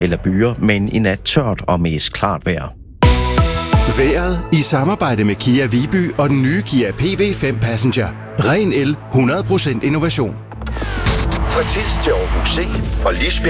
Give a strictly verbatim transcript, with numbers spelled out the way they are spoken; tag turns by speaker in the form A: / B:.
A: eller byer, men i nat tørt og mest klart vejr.
B: Vejret i samarbejde med Kia Viby og den nye Kia P V fem Passenger. Ren el, hundrede procent innovation.
C: Fra Tilst til Aarhus C og Lisbjerg